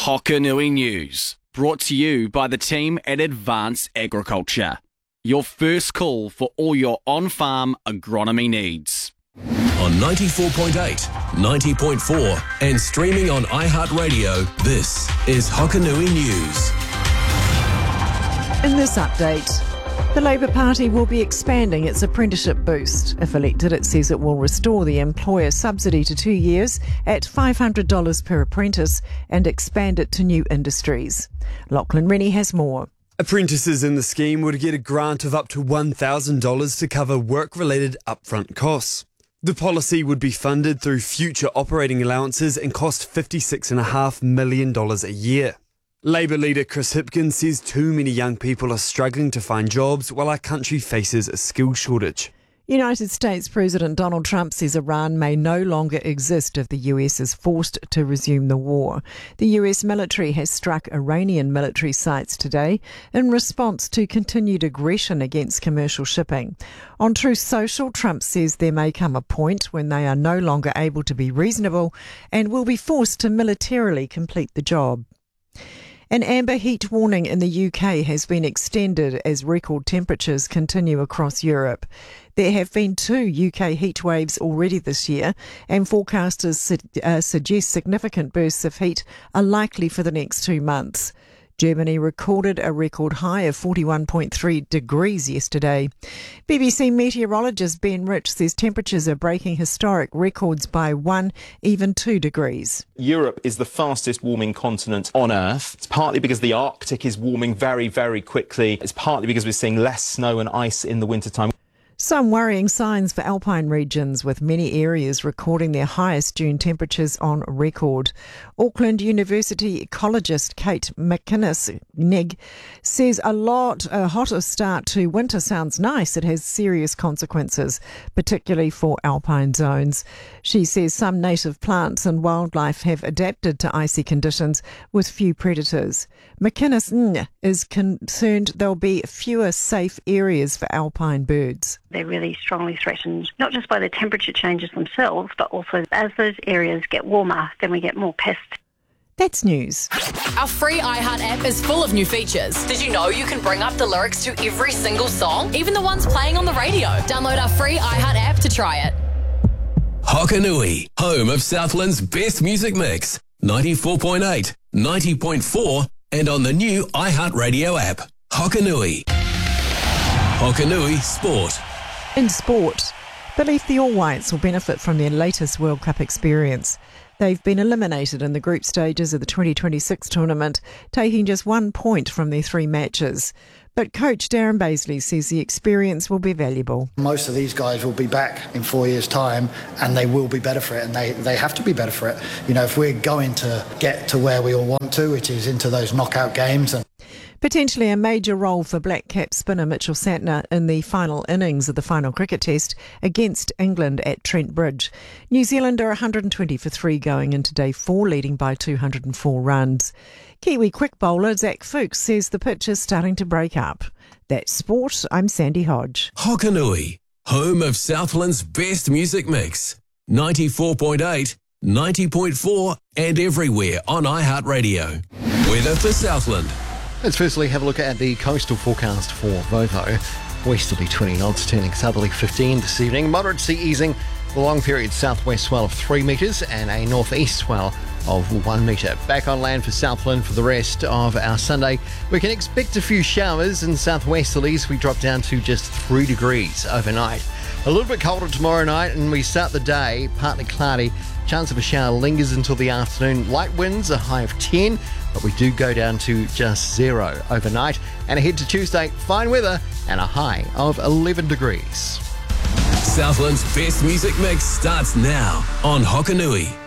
Hokanui News, brought to you by the team at Advance Agriculture. Your first call for all your on-farm agronomy needs. On 94.8, 90.4 and streaming on iHeartRadio, this is Hokanui News. In this update, the Labour Party will be expanding its apprenticeship boost. If elected, it says it will restore the employer subsidy to 2 years at $500 per apprentice and expand it to new industries. Lachlan Rennie has more. Apprentices in the scheme would get a grant of up to $1,000 to cover work-related upfront costs. The policy would be funded through future operating allowances and cost $56.5 million a year. Labour leader Chris Hipkins says too many young people are struggling to find jobs while our country faces a skills shortage. United States President Donald Trump says Iran may no longer exist if the US is forced to resume the war. The US military has struck Iranian military sites today in response to continued aggression against commercial shipping. On Truth Social, Trump says there may come a point when they are no longer able to be reasonable and will be forced to militarily complete the job. An amber heat warning in the UK has been extended as record temperatures continue across Europe. There have been 2 UK heat waves already this year, and forecasters suggest significant bursts of heat are likely for the next 2 months. Germany recorded a record high of 41.3 degrees yesterday. BBC meteorologist Ben Rich says temperatures are breaking historic records by 1, even 2 degrees. Europe is the fastest warming continent on Earth. It's partly because the Arctic is warming very, very quickly. It's partly because we're seeing less snow and ice in the wintertime. Some worrying signs for alpine regions, with many areas recording their highest June temperatures on record. Auckland University ecologist Kate McInnes says a hotter start to winter sounds nice. It has serious consequences, particularly for alpine zones. She says some native plants and wildlife have adapted to icy conditions with few predators. McInnes is concerned there'll be fewer safe areas for alpine birds. They're really strongly threatened, not just by the temperature changes themselves, but also as those areas get warmer, then we get more pests. That's news. Our free iHeart app is full of new features. Did you know you can bring up the lyrics to every single song, even the ones playing on the radio? Download our free iHeart app to try it. Hokanui, home of Southland's best music mix. 94.8, 90.4 and on the new iHeartRadio app. Hokanui. Hokanui Sport. In sport, believe the All Whites will benefit from their latest World Cup experience. They've been eliminated in the group stages of the 2026 tournament, taking just 1 point from their 3 matches. But coach Darren Bazley says the experience will be valuable. Most of these guys will be back in 4 years' time and they will be better for it, and they have to be better for it. You know, if we're going to get to where we all want to, which is into those knockout games. And potentially a major role for black cap spinner Mitchell Santner in the final innings of the final cricket test against England at Trent Bridge. New Zealand are 120 for 3 going into day 4, leading by 204 runs. Kiwi quick bowler Zach Fuchs says the pitch is starting to break up. That's sport. I'm Sandy Hodge. Hokanui, home of Southland's best music mix. 94.8, 90.4 and everywhere on iHeartRadio. Weather for Southland. Let's firstly have a look at the coastal forecast for Vovo. Westerly 20 knots, turning southerly 15 this evening. Moderate sea easing, the long period southwest swell of 3 metres and a northeast swell of 1 metre. Back on land for Southland for the rest of our Sunday. We can expect a few showers in southwesterlies. We drop down to just 3 degrees overnight. A little bit colder tomorrow night, and we start the day partly cloudy. Chance of a shower lingers until the afternoon. Light winds, a high of 10, but we do go down to just 0 overnight. And ahead to Tuesday, fine weather and a high of 11 degrees. Southland's best music mix starts now on Hokanui.